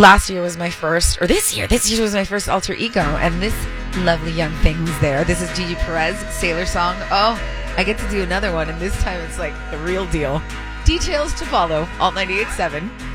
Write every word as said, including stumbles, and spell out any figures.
last year was my first, or this year, this year was my first alter ego, and this lovely young thing was there. This is Gigi Perez, Sailor Song. Oh, I get to do another one, and this time it's like the real deal. Details to follow, alt ninety-eight point seven.